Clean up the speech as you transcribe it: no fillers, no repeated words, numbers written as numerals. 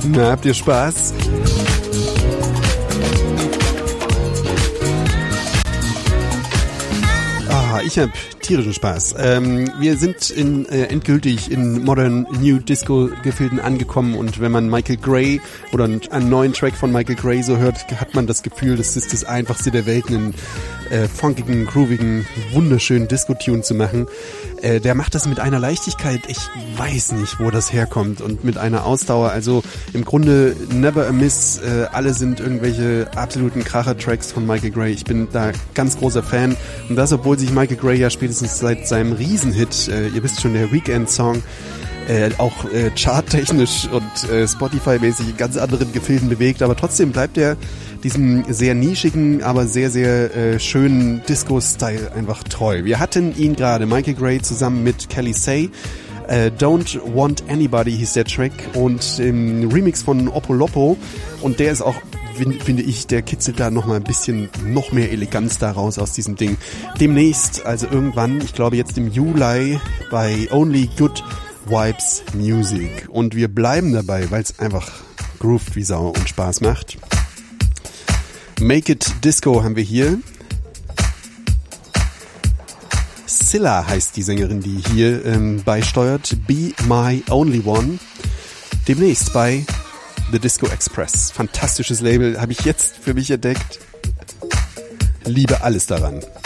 Na, habt ihr Spaß? Ich habe tierischen Spaß. Wir sind endgültig in Modern New Disco Gefilden angekommen und wenn man Michael Gray oder einen neuen Track von Michael Gray so hört, hat man das Gefühl, das ist das Einfachste der Welt, einen funkigen, groovigen, wunderschönen Disco-Tune zu machen. Der macht das mit einer Leichtigkeit, ich weiß nicht, wo das herkommt und mit einer Ausdauer, also im Grunde never a miss, alle sind irgendwelche absoluten Kracher-Tracks von Michael Gray. Ich bin da ganz großer Fan und das, obwohl sich Michael Gray ja spätestens seit seinem Riesenhit, ihr wisst schon, der Weekend-Song, auch charttechnisch und Spotify-mäßig in ganz anderen Gefilden bewegt, aber trotzdem bleibt er diesem sehr nischigen, aber sehr, sehr schönen Disco-Style einfach treu. Wir hatten ihn gerade, Michael Gray zusammen mit Kelly Say, Don't Want Anybody hieß der Track und im Remix von Opolopo und der ist auch, finde ich, der kitzelt da noch mehr Eleganz daraus aus diesem Ding. Demnächst, also irgendwann, ich glaube jetzt im Juli bei Only Good Vibes Music und wir bleiben dabei, weil es einfach grooved wie Sau und Spaß macht. Make It Disco haben wir hier. Scylla heißt die Sängerin, die hier beisteuert. Be My Only One. Demnächst bei The Disco Express. Fantastisches Label, habe ich jetzt für mich entdeckt. Liebe alles daran.